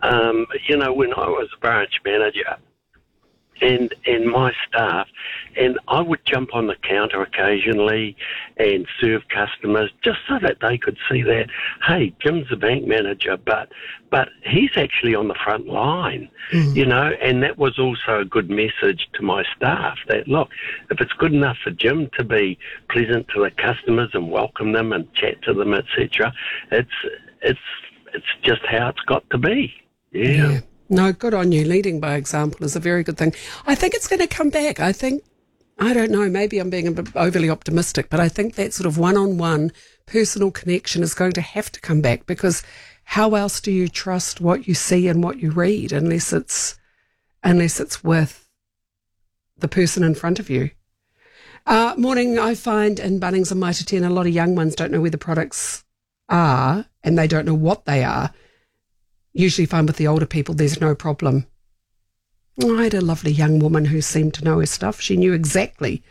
When I was a branch manager, and my staff, and I would jump on the counter occasionally and serve customers just so that they could see that, hey, Jim's the bank manager, but he's actually on the front line, and that was also a good message to my staff that, look, if it's good enough for Jim to be pleasant to the customers and welcome them and chat to them, etc., it's just how it's got to be. Yeah. No, good on you. Leading by example is a very good thing. I think it's going to come back. I don't know, maybe I'm being a bit overly optimistic, but I think that sort of one-on-one personal connection is going to have to come back, because how else do you trust what you see and what you read unless it's with the person in front of you? Morning, I find in Bunnings and Mitre 10 a lot of young ones don't know where the products are and they don't know what they are. Usually find with the older people there's no problem. I had a lovely young woman who seemed to know her stuff. She knew exactly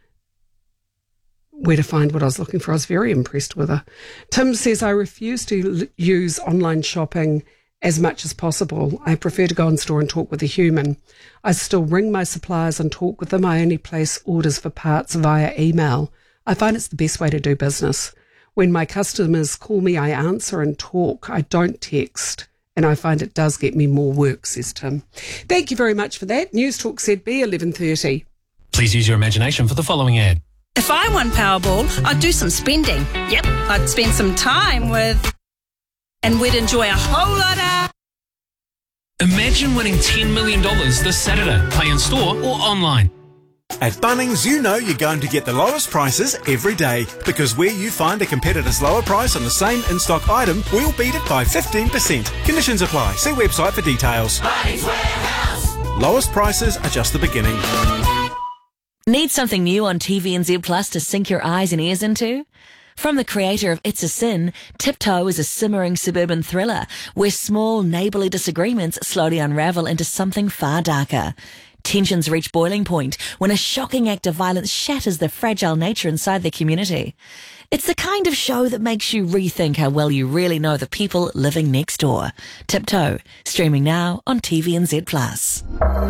where to find what I was looking for. I was very impressed with her. Tim says, I refuse to use online shopping as much as possible. I prefer to go in store and talk with a human. I still ring my suppliers and talk with them. I only place orders for parts via email. I find it's the best way to do business. When my customers call me, I answer and talk. I don't text. And I find it does get me more work, says Tim. Thank you very much for that. News Talk ZB 11:30. Please use your imagination for the following ad. If I won Powerball, I'd do some spending. Yep, I'd spend some time with... And we'd enjoy a whole lot of... Imagine winning $10 million this Saturday. Play in store or online. At Bunnings, you know you're going to get the lowest prices every day, because where you find a competitor's lower price on the same in-stock item, we'll beat it by 15%. Conditions apply. See website for details. Bunnings Warehouse. Lowest prices are just the beginning. Need something new on TVNZ Plus to sink your eyes and ears into? From the creator of It's a Sin, Tiptoe is a simmering suburban thriller where small neighbourly disagreements slowly unravel into something far darker. Tensions reach boiling point when a shocking act of violence shatters the fragile nature inside their community. It's the kind of show that makes you rethink how well you really know the people living next door. Tiptoe, streaming now on TVNZ Plus.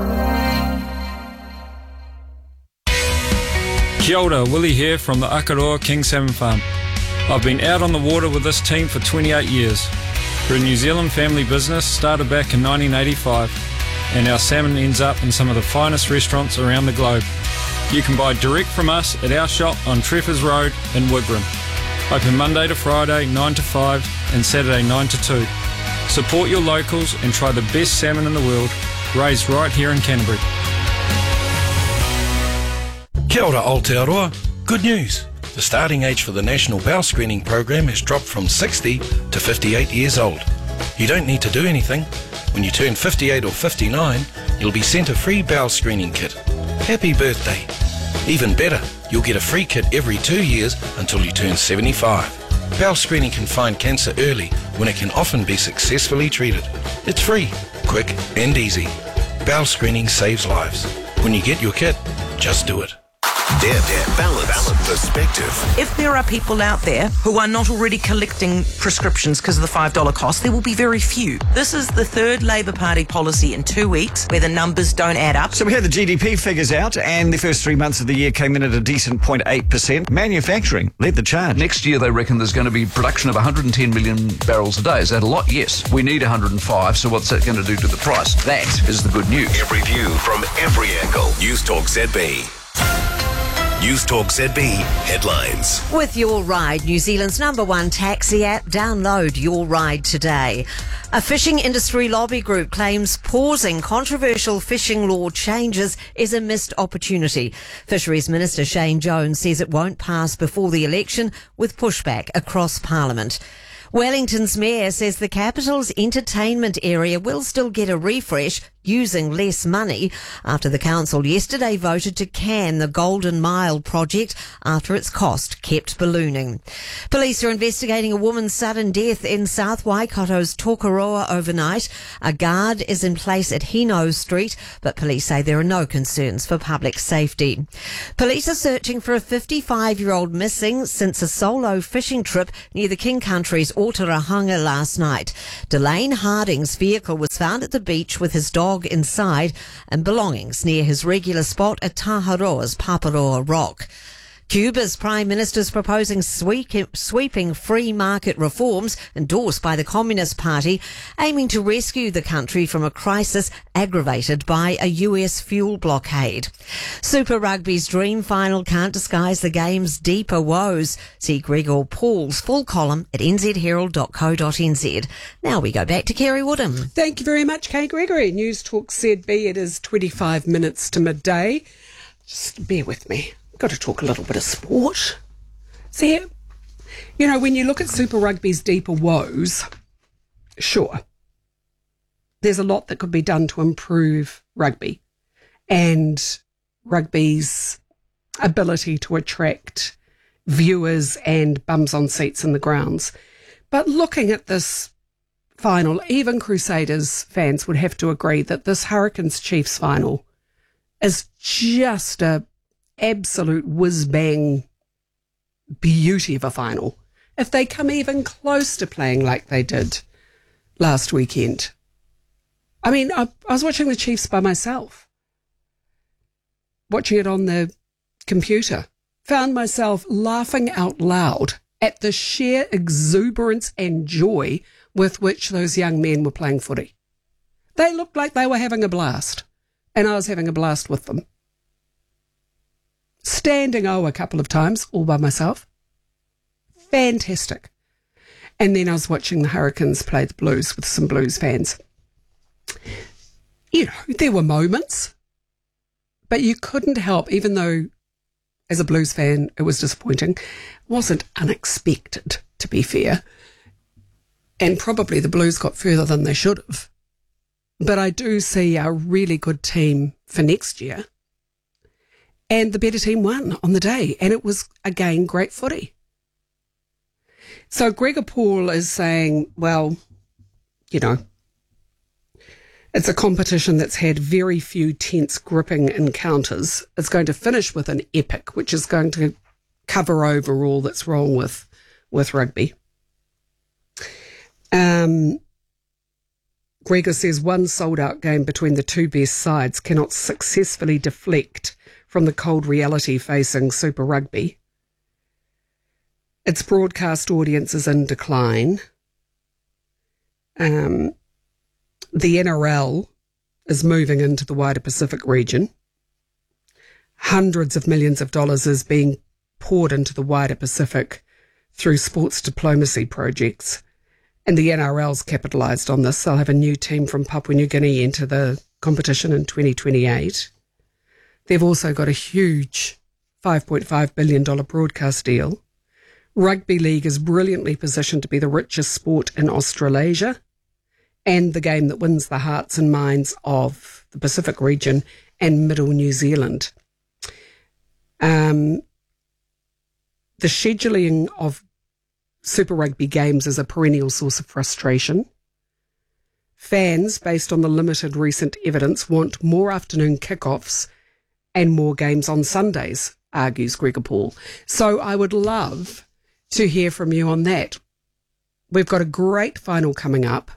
Kia ora, Willie here from the Akaroa King Salmon Farm. I've been out on the water with this team for 28 years. We're a New Zealand family business started back in 1985, and our salmon ends up in some of the finest restaurants around the globe. You can buy direct from us at our shop on Treffers Road in Wigram. Open Monday to Friday 9 to 5 and Saturday 9 to 2. Support your locals and try the best salmon in the world, raised right here in Canterbury. Kia ora Aotearoa. Good news. The starting age for the National Bowel Screening Program has dropped from 60 to 58 years old. You don't need to do anything. When you turn 58 or 59, you'll be sent a free bowel screening kit. Happy birthday. Even better, you'll get a free kit every 2 years until you turn 75. Bowel screening can find cancer early when it can often be successfully treated. It's free, quick and easy. Bowel screening saves lives. When you get your kit, just do it. Balance, perspective. If there are people out there who are not already collecting prescriptions because of the $5 cost, there will be very few. This is the third Labour Party policy in 2 weeks where the numbers don't add up. So we had the GDP figures out, and the first 3 months of the year came in at a decent 0.8%. Manufacturing led the charge. Next year they reckon there's going to be production of 110 million barrels a day. Is that a lot? Yes. We need 105, so what's that going to do to the price? That is the good news. Every view from every angle. News Talk ZB. News Talk ZB headlines. With Your Ride, New Zealand's #1 taxi app, download Your Ride today. A fishing industry lobby group claims pausing controversial fishing law changes is a missed opportunity. Fisheries Minister Shane Jones says it won't pass before the election, with pushback across Parliament. Wellington's mayor says the capital's entertainment area will still get a refresh using less money after the council yesterday voted to can the Golden Mile project after its cost kept ballooning. Police are investigating a woman's sudden death in South Waikato's Tokoroa overnight. A guard is in place at Hino Street, but police say there are no concerns for public safety. Police are searching for a 55-year-old missing since a solo fishing trip near the King Country's Otarahanga last night. Delane Harding's vehicle was found at the beach with his dog inside and belongings near his regular spot at Taharoa's Paparoa Rock. Cuba's Prime Minister is proposing sweeping free market reforms endorsed by the Communist Party, aiming to rescue the country from a crisis aggravated by a US fuel blockade. Super Rugby's dream final can't disguise the game's deeper woes. See Gregor Paul's full column at nzherald.co.nz. Now we go back to Kerry Woodham. Thank you very much, Kay Gregory. News Talk ZB. It is 25 minutes to midday. Just bear with me. Got to talk a little bit of sport. See, you know, when you look at Super Rugby's deeper woes, sure, there's a lot that could be done to improve rugby and rugby's ability to attract viewers and bums on seats in the grounds. But looking at this final, even Crusaders fans would have to agree that this Hurricanes Chiefs final is just a absolute whiz-bang beauty of a final. If they come even close to playing like they did last weekend. I mean, I was watching the Chiefs by myself, watching it on the computer, found myself laughing out loud at the sheer exuberance and joy with which those young men were playing footy. They looked like they were having a blast, and I was having a blast with them. Standing a couple of times, all by myself. Fantastic. And then I was watching the Hurricanes play the Blues with some Blues fans. You know, there were moments, but you couldn't help, even though as a Blues fan it was disappointing, it wasn't unexpected, to be fair. And probably the Blues got further than they should have. But I do see a really good team for next year. And the better team won on the day. And it was, again, great footy. So Gregor Paul is saying, well, you know, it's a competition that's had very few tense, gripping encounters. It's going to finish with an epic, which is going to cover over all that's wrong with rugby. Gregor says one sold-out game between the two best sides cannot successfully deflect from the cold reality facing Super Rugby. Its broadcast audience is in decline. The NRL is moving into the wider Pacific region. Hundreds of millions of dollars is being poured into the wider Pacific through sports diplomacy projects. And the NRL's capitalised on this. They'll have a new team from Papua New Guinea enter the competition in 2028. They've also got a huge $5.5 billion broadcast deal. Rugby League is brilliantly positioned to be the richest sport in Australasia and the game that wins the hearts and minds of the Pacific region and middle New Zealand. The scheduling of Super Rugby games is a perennial source of frustration. Fans, based on the limited recent evidence, want more afternoon kickoffs and more games on Sundays, argues Gregor Paul. So I would love to hear from you on that. We've got a great final coming up,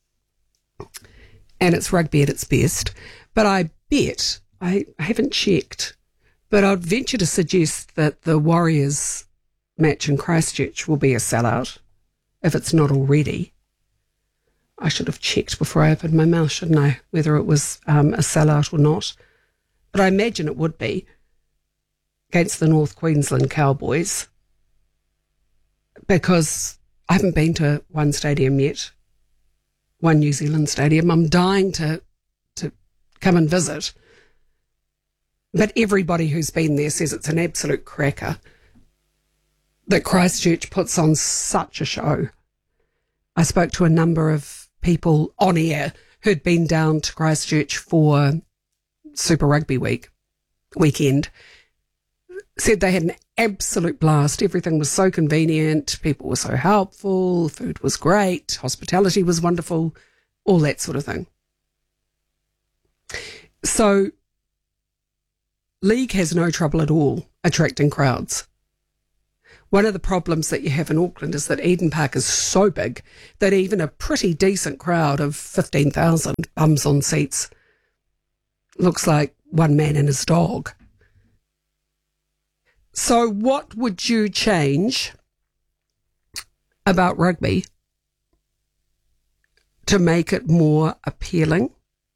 and it's rugby at its best. But I bet, I haven't checked, but I'd venture to suggest that the Warriors match in Christchurch will be a sellout, if it's not already. I should have checked before I opened my mouth, shouldn't I, whether it was a sellout or not. But I imagine it would be against the North Queensland Cowboys, because I haven't been to one stadium yet, one New Zealand stadium. I'm dying to come and visit. But everybody who's been there says it's an absolute cracker, that Christchurch puts on such a show. I spoke to a number of people on air who'd been down to Christchurch for Super Rugby weekend, said they had an absolute blast. Everything was so convenient, people were so helpful, food was great, hospitality was wonderful, all that sort of thing. So League has no trouble at all attracting crowds. One of the problems that you have in Auckland is that Eden Park is so big that even a pretty decent crowd of 15,000 bums on seats looks like one man and his dog. So what would you change about rugby to make it more appealing?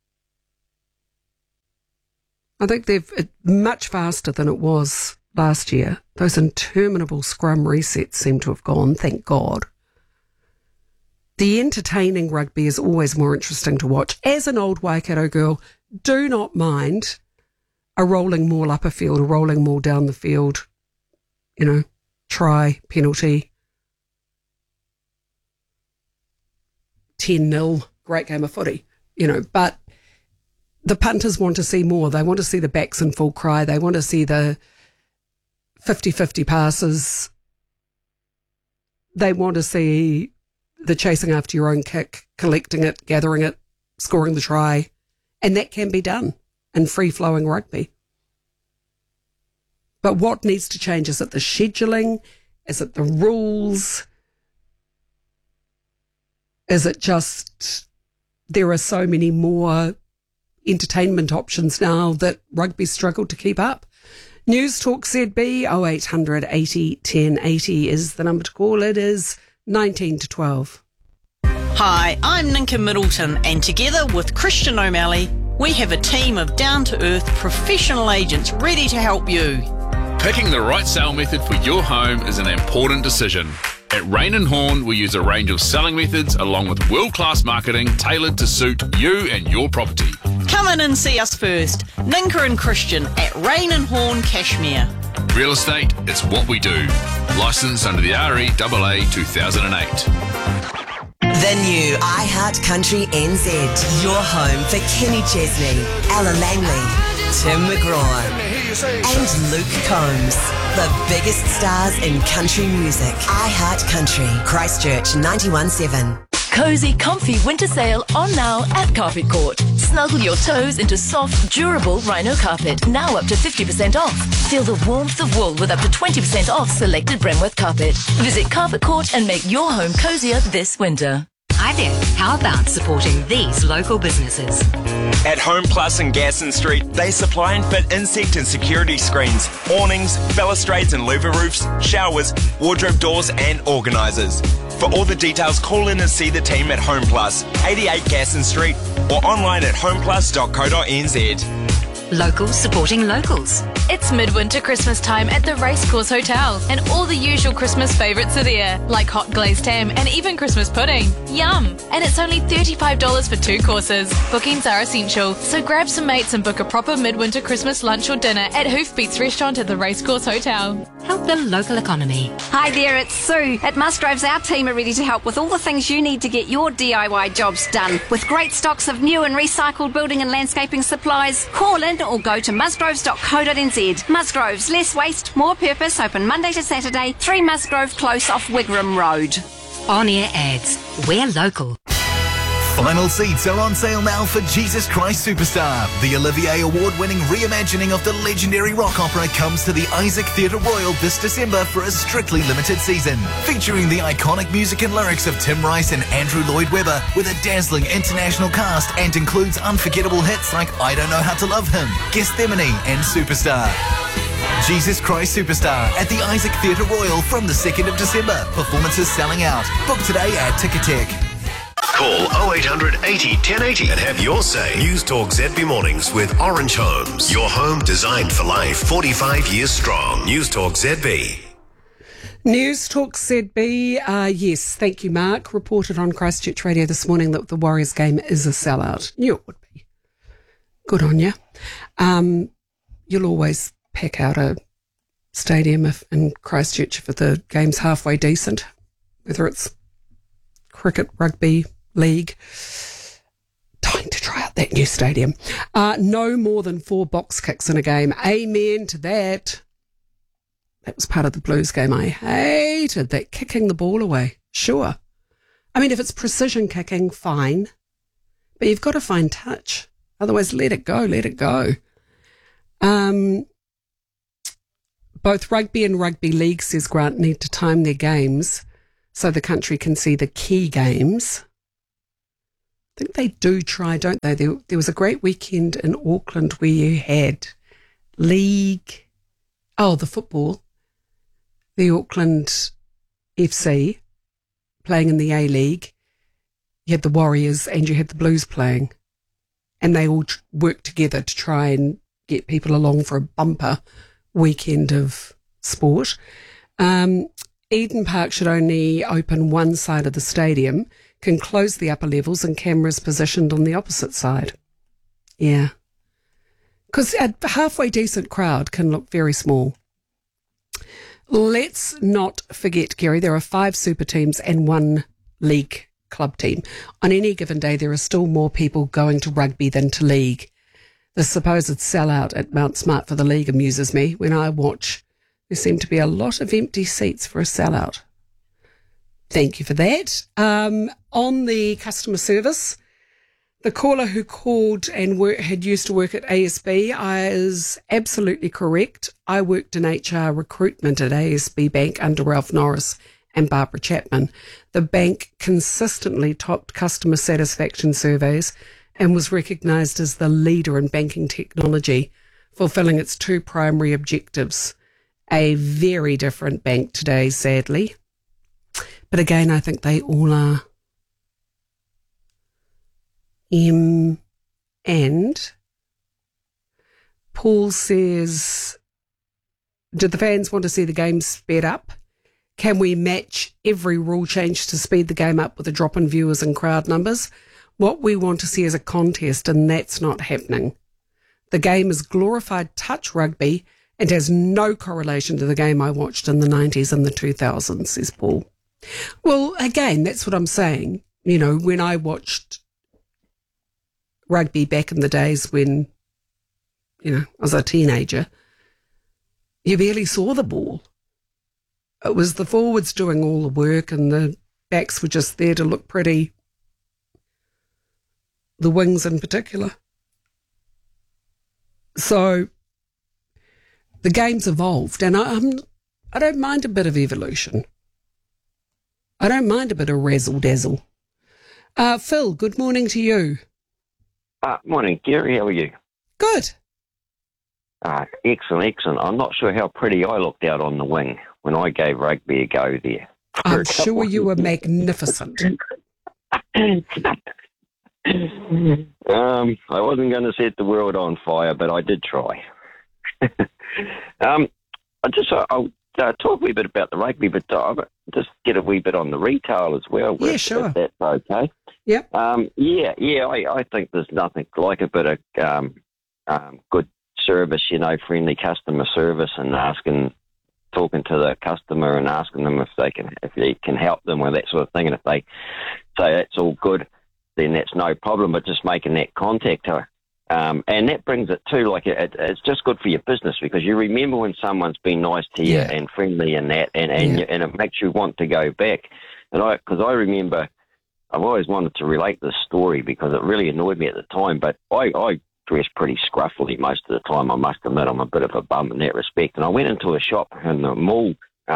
I think they've much faster than it was last year. Those interminable scrum resets seem to have gone, thank God. The entertaining rugby is always more interesting to watch. As an old Waikato girl, do not mind a rolling maul up a field, a rolling maul down the field, try, penalty, 10-0, great game of footy, but the punters want to see more. They want to see the backs in full cry. They want to see the 50-50 passes. They want to see the chasing after your own kick, collecting it, gathering it, scoring the try. And that can be done in free-flowing rugby. But what needs to change? Is it the scheduling? Is it the rules? Is it just there are so many more entertainment options now that rugby struggled to keep up? News Talk ZB 0800 80 1080 is the number to call. It is 19 to 12. Hi, I'm Ninka Middleton, and together with Christian O'Malley, we have a team of down-to-earth professional agents ready to help you. Picking the right sale method for your home is an important decision. At Rain & Horn, we use a range of selling methods along with world-class marketing tailored to suit you and your property. Come in and see us first. Ninka and Christian at Rain & Horn, Cashmere. Real estate, it's what we do. Licensed under the REAA 2008. The new iHeart Country NZ. Your home for Kenny Chesney, Ella Langley, Tim McGraw, and Luke Combs. The biggest stars in country music. iHeart Country, Christchurch 91.7. Cozy, comfy winter sale on now at Carpet Court. Snuggle your toes into soft, durable rhino carpet. Now up to 50% off. Feel the warmth of wool with up to 20% off selected Bremworth carpet. Visit Carpet Court and make your home cozier this winter. Hi there. How about supporting these local businesses? At Home Plus in Gasson Street, they supply and fit insect and security screens, awnings, balustrades and louver roofs, showers, wardrobe doors and organisers. For all the details, call in and see the team at Home Plus, 88 Gasson Street, or online at homeplus.co.nz. Locals supporting locals. It's midwinter Christmas time at the Racecourse Hotel, and all the usual Christmas favourites are there, like hot glazed ham and even Christmas pudding. Yum! And it's only $35 for 2 courses. Bookings are essential, so grab some mates and book a proper midwinter Christmas lunch or dinner at Hoofbeats Restaurant at the Racecourse Hotel. Help the local economy. Hi there, it's Sue. At Musgroves, our team are ready to help with all the things you need to get your DIY jobs done. With great stocks of new and recycled building and landscaping supplies, call in or go to musgroves.co.nz. Musgroves, less waste, more purpose, open Monday to Saturday, 3 Musgrove Close off Wigram Road. On-air ads. We're local. Final seats are on sale now for Jesus Christ Superstar. The Olivier Award-winning reimagining of the legendary rock opera comes to the Isaac Theatre Royal this December for a strictly limited season. Featuring the iconic music and lyrics of Tim Rice and Andrew Lloyd Webber with a dazzling international cast, and includes unforgettable hits like I Don't Know How to Love Him, Gethsemane and Superstar. Jesus Christ Superstar at the Isaac Theatre Royal from the 2nd of December. Performances selling out. Book today at Ticketek. Call 0800 80 1080 and have your say. News Talk ZB Mornings with Orange Homes. Your home designed for life. 45 years strong. News Talk ZB. News Talk ZB. Yes, thank you, Mark. Reported on Christchurch Radio this morning that the Warriors game is a sellout. Knew it would be. Good on you. You'll always pack out a stadium in Christchurch if the game's halfway decent, whether it's cricket, rugby, league. Dying to try out that new stadium. No more than 4 box kicks in a game. Amen to that. That was part of the Blues game. I hated that, kicking the ball away. Sure. I mean, if it's precision kicking, fine. But you've got to find touch. Otherwise, let it go, let it go. Both rugby and rugby league, says Grant, need to time their games so the country can see the key games. I think they do try, don't they? There was a great weekend in Auckland where you had league, the football, the Auckland FC playing in the A-League. You had the Warriors and you had the Blues playing. And they all worked together to try and get people along for a bumper weekend of sport. Eden Park should only open one side of the stadium, can close the upper levels and cameras positioned on the opposite side. Yeah. Because a halfway decent crowd can look very small. Let's not forget, Gary, there are 5 super teams and 1 league club team. On any given day, there are still more people going to rugby than to league. The supposed sellout at Mount Smart for the league amuses me. When I watch, there seem to be a lot of empty seats for a sellout. Thank you for that. On the customer service, the caller who called and had used to work at ASB is absolutely correct. I worked in HR recruitment at ASB Bank under Ralph Norris and Barbara Chapman. The bank consistently topped customer satisfaction surveys and was recognised as the leader in banking technology, fulfilling its 2 primary objectives. A very different bank today, sadly. But again, I think they all are. And Paul says, do the fans want to see the game sped up? Can we match every rule change to speed the game up with a drop in viewers and crowd numbers? What we want to see is a contest, and that's not happening. The game is glorified touch rugby and has no correlation to the game I watched in the 90s and the 2000s, says Paul. Well, again, that's what I'm saying. You know, when I watched rugby back in the days when, you know, I was a teenager, you barely saw the ball. It was the forwards doing all the work and the backs were just there to look pretty, the wings in particular. So the game's evolved, and I don't mind a bit of evolution. I don't mind a bit of razzle-dazzle. Phil, good morning to you. Morning, Gary. How are you? Good. Excellent. I'm not sure how pretty I looked out on the wing when I gave rugby a go there. I'm sure you were magnificent. I wasn't going to set the world on fire, but I did try. I'll talk a wee bit about the rugby, but I'll just get a wee bit on the retail as well. Yeah, sure. If that's okay. Yep. I think there's nothing like a bit of good service, you know, friendly customer service, and talking to the customer and asking them if you can help them with that sort of thing. And if they say that's all good, then that's no problem. But just making that contact, and that brings it too. Like it's just good for your business, because you remember when someone's been nice to you and friendly and that, and it makes you want to go back. And because I remember, I've always wanted to relate this story because it really annoyed me at the time. But I dress pretty scruffily most of the time. I must admit, I'm a bit of a bum in that respect. And I went into a shop in the mall,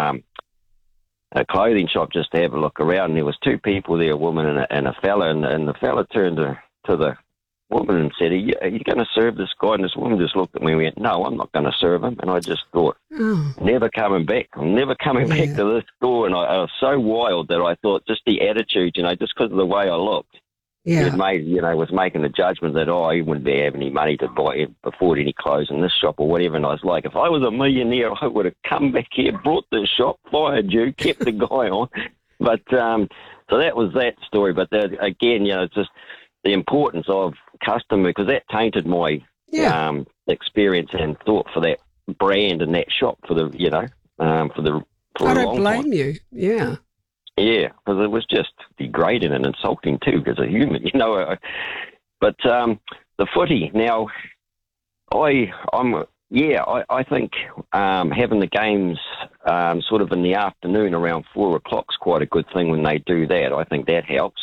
a clothing shop, just to have a look around. And there was 2 people there, a woman and a fella. And the fella turned to the woman and said, are you going to serve this guy? And this woman just looked at me and went, no, I'm not going to serve him. And I just thought, never coming back. I'm never coming back to this store. And I was so wild that I thought just the attitude, you know, just because of the way I looked, was making the judgment that, I wouldn't be having any money to afford any clothes in this shop or whatever. And I was like, if I was a millionaire, I would have come back here, brought this shop, fired you, kept the guy on. But so that was that story. But again, you know, it's just the importance of customer, because that tainted my experience and thought for that brand and that shop for the, you know, for I a don't long blame time. you. Yeah. Yeah, because it was just degrading and insulting too, as a human, you know. But the footy now, I think having the games sort of in the afternoon around 4 o'clock's quite a good thing when they do that. I think that helps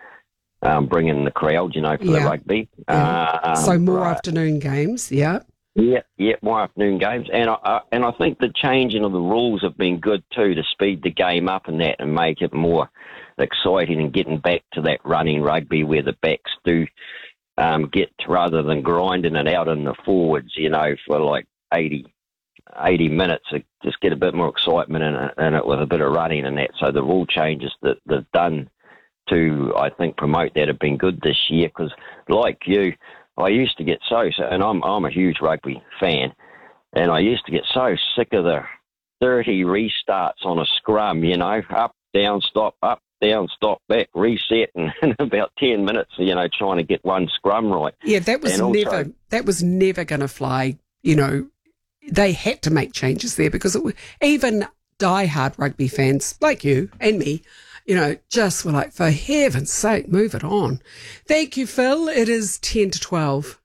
bring in the crowd, you know, for the rugby. So more afternoon games, yeah. Yeah, more afternoon games, and I think the changing of the rules have been good too to speed the game up and that, and make it more exciting and getting back to that running rugby where the backs do get, rather than grinding it out in the forwards, for like 80 minutes, just get a bit more excitement in it with a bit of running and that. So the rule changes that they've done to, I think, promote that have been good this year, because like you, I used to get and I'm a huge rugby fan, and I used to get so sick of the 30 restarts on a scrum, up, down, stop, back, reset, and in about 10 minutes, trying to get one scrum right. Yeah, that was never going to fly. They had to make changes there, because even diehard rugby fans like you and me, just were like, for heaven's sake, move it on. Thank you, Phil. It is 10 to 12.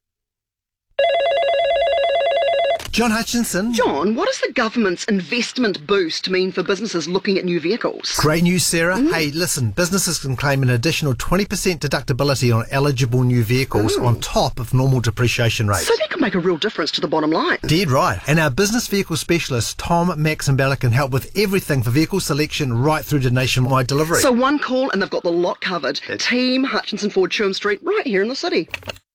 John Hutchinson. John, what does the government's investment boost mean for businesses looking at new vehicles? Great news, Sarah. Hey, listen, businesses can claim an additional 20% deductibility on eligible new vehicles on top of normal depreciation rates. So that can make a real difference to the bottom line. Dead right. And our business vehicle specialist, Tom, Max and Bella, can help with everything for vehicle selection right through to nationwide delivery. So one call and they've got the lot covered. Team Hutchinson Ford, Churm Street, right here in the city.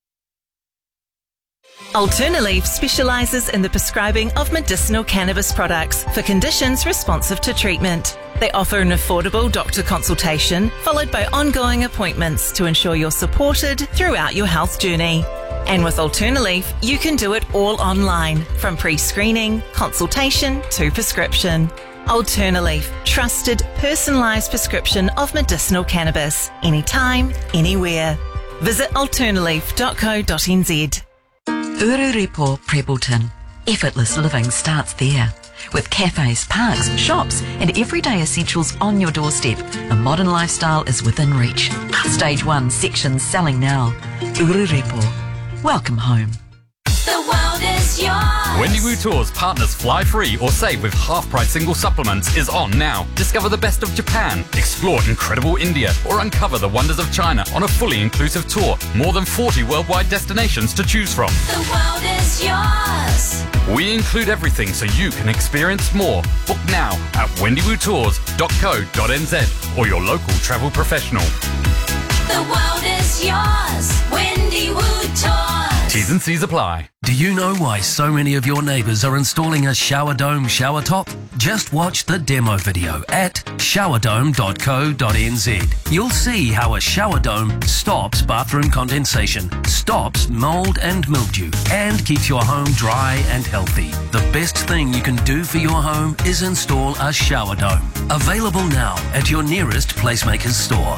Alternaleaf specialises in the prescribing of medicinal cannabis products for conditions responsive to treatment. They offer an affordable doctor consultation followed by ongoing appointments to ensure you're supported throughout your health journey. And with Alternaleaf, you can do it all online, from pre-screening, consultation to prescription. Alternaleaf, trusted, personalised prescription of medicinal cannabis, anytime, anywhere. Visit alternaleaf.co.nz. Ururepo Prebleton. Effortless living starts there. With cafes, parks, shops and everyday essentials on your doorstep, a modern lifestyle is within reach. Stage 1 sections selling now. Ururepo. Welcome home. The world is yours. Wendy Wu Tours Partners Fly Free or Save with half-price single supplements is on now. Discover the best of Japan, explore incredible India, or uncover the wonders of China on a fully inclusive tour. More than 40 worldwide destinations to choose from. The world is yours. We include everything so you can experience more. Book now at wendywoottours.co.nz or your local travel professional. The world is yours. Wendy Wu Tours. T's and C's apply. Do you know why so many of your neighbours are installing a shower dome shower top? Just watch the demo video at showerdome.co.nz. You'll see how a shower dome stops bathroom condensation, stops mould and mildew, and keeps your home dry and healthy. The best thing you can do for your home is install a shower dome. Available now at your nearest PlaceMakers store.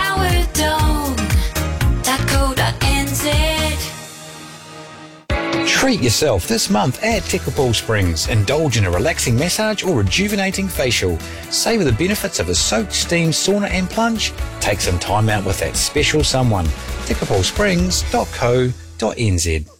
Showerdome.co.nz. Treat yourself this month at Tekapō Springs. Indulge in a relaxing massage or rejuvenating facial. Savour the benefits of a soak, steam, sauna and plunge. Take some time out with that special someone. tekapōsprings.co.nz.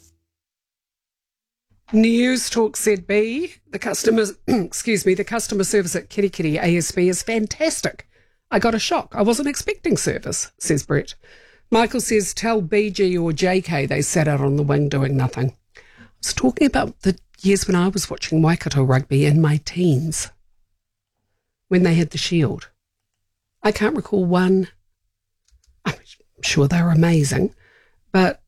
News Talk ZB. The customer service at Kitty Kitty ASB is fantastic. I got a shock. I wasn't expecting service, says Brett. Michael says, tell BG or JK they sat out on the wing doing nothing. I was talking about the years when I was watching Waikato rugby in my teens, when they had the shield. I can't recall one. I'm sure they were amazing, but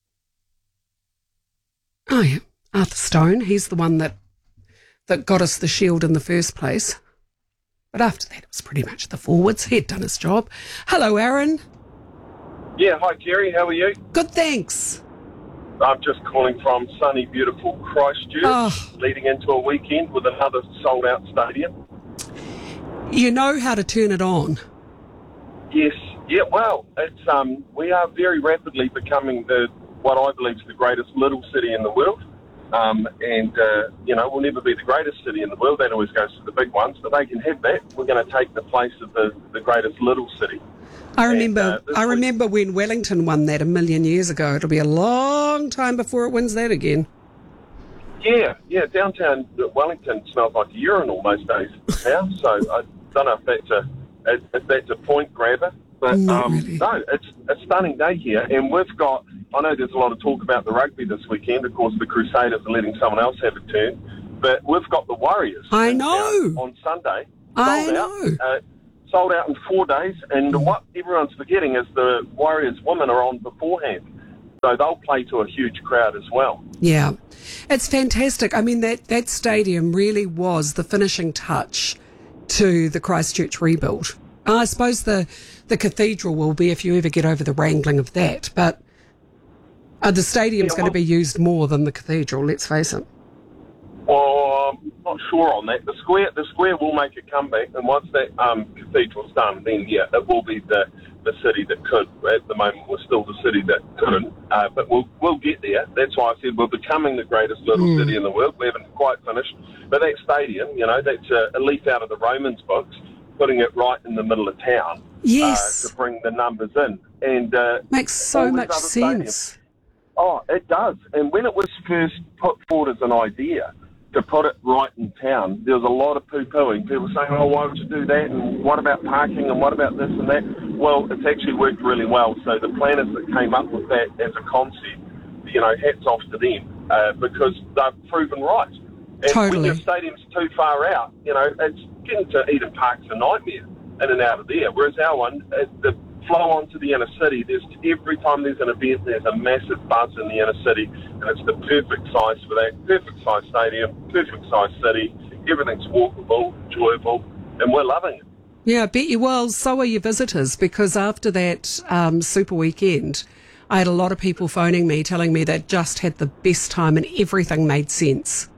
oh yeah, Arthur Stone, he's the one that got us the shield in the first place. But after that, it was pretty much the forwards. He'd done his job. Hello, Aaron. Yeah, hi, Kerry. How are you? Good, thanks. I'm just calling from sunny, beautiful Christchurch, leading into a weekend with another sold-out stadium. You know how to turn it on. Yes. Yeah, well, it's we are very rapidly becoming what I believe is the greatest little city in the world. We'll never be the greatest city in the world. That always goes to the big ones, but they can have that. We're going to take the place of the greatest little city. I remember when Wellington won that 1,000,000 years ago. It'll be a long time before it wins that again. Yeah, downtown Wellington smells like a urinal most days now, so I don't know if that's a point grabber, But Really. no, it's a stunning day here, and we've got. I know there's a lot of talk about the rugby this weekend. Of course, the Crusaders are letting someone else have a turn, but we've got the Warriors. I know. On Sunday. I Sold know. out. Sold out in 4 days, and what everyone's forgetting is the Warriors women are on beforehand, so they'll play to a huge crowd as well. Yeah, it's fantastic. I mean, that stadium really was the finishing touch to the Christchurch rebuild. I suppose the cathedral will be if you ever get over the wrangling of that, but the stadium's going to be used more than the cathedral, let's face it. Well, I'm not sure on that. The square will make a comeback, and once that cathedral's done, then yeah, it will be the city that could. At the moment, we're still the city that couldn't, but we'll get there. That's why I said we're becoming the greatest little city in the world. We haven't quite finished, but that stadium, that's a leaf out of the Romans books, putting it right in the middle of town. Yes, to bring the numbers in, and makes so much sense. Oh, it does. And when it was first put forward as an idea to put it right in town, there was a lot of poo-pooing. People saying, oh, why would you do that? And what about parking? And what about this and that? Well, it's actually worked really well. So the planners that came up with that as a concept, hats off to them because they've proven right. And totally. When your stadium's too far out, it's getting to Eden Park's a nightmare in and out of there. Whereas our one, the flow onto the inner city, every time there's an event, there's a massive buzz in the inner city, and it's the perfect size for that, perfect size stadium, perfect size city, everything's walkable, enjoyable, and we're loving it. Yeah, I bet you will. So are your visitors, because after that super weekend, I had a lot of people phoning me, telling me they just had the best time and everything made sense.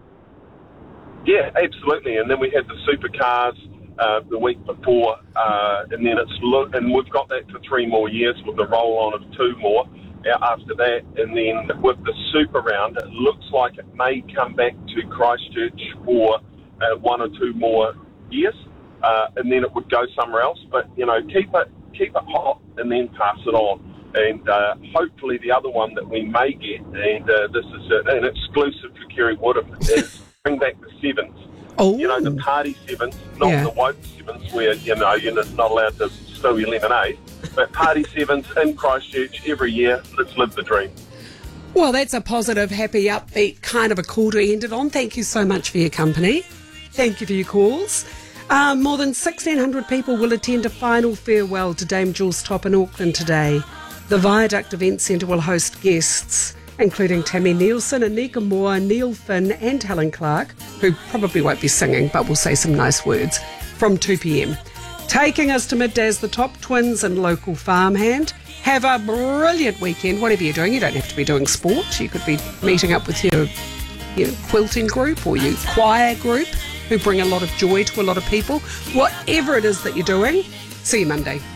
Yeah, absolutely. And then we had the supercars the week before, and then and we've got that for 3 more years with the roll-on of 2 more after that. And then with the super round, it looks like it may come back to Christchurch for 1 or 2 more years, and then it would go somewhere else. But keep it hot and then pass it on. And hopefully the other one that we may get, and this is an exclusive for Kerry Woodham, is bring back the sevens. Oh. The party sevens, not the woke sevens where, you're not allowed to spill your lemonade, but party sevens in Christchurch every year. Let's live the dream. Well, that's a positive, happy, upbeat kind of a call to end it on. Thank you so much for your company. Thank you for your calls. More than 1,600 people will attend a final farewell to Dame Jules Topp in Auckland today. The Viaduct Event Centre will host guests, including Tammy Nielsen, Anika Moore, Neil Finn and Helen Clark, who probably won't be singing but will say some nice words, from 2 p.m. Taking us to midday is the Top Twins and local farmhand. Have a brilliant weekend, whatever you're doing. You don't have to be doing sport. You could be meeting up with your quilting group or your choir group who bring a lot of joy to a lot of people. Whatever it is that you're doing, see you Monday.